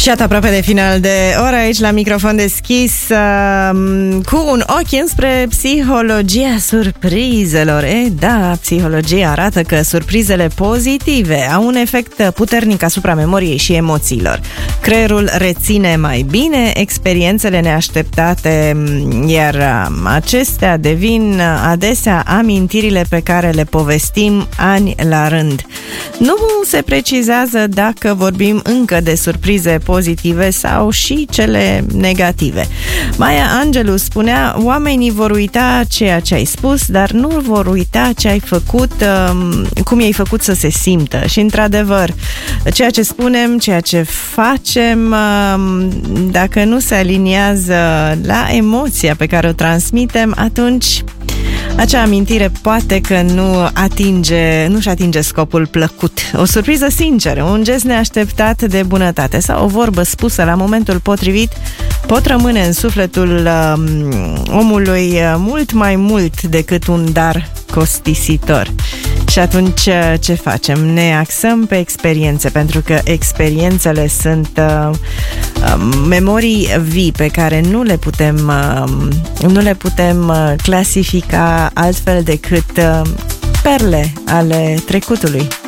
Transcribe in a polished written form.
Și iată, aproape de final de oră aici la microfon deschis, cu un ochi înspre psihologia surprizelor. Da, psihologia arată că surprizele pozitive au un efect puternic asupra memoriei și emoțiilor. Creierul reține mai bine experiențele neașteptate, iar acestea devin adesea amintirile pe care le povestim ani la rând. Nu se precizează dacă vorbim încă de surprize pozitive sau și cele negative. Maya Angelou spunea: oamenii vor uita ceea ce ai spus, dar nu vor uita ce ai făcut, cum i-ai făcut să se simtă. Și într-adevăr, ceea ce spunem, ceea ce facem, dacă nu se aliniază la emoția pe care o transmitem, atunci acea amintire poate că nu-și atinge scopul plăcut. O surpriză sinceră, un gest neașteptat de bunătate sau o vorbă spusă la momentul potrivit pot rămâne în sufletul omului mult mai mult decât un dar costisitor. Și atunci ce facem? Ne axăm pe experiențe, pentru că experiențele sunt memorii vii pe care nu le putem clasifica altfel decât perle ale trecutului.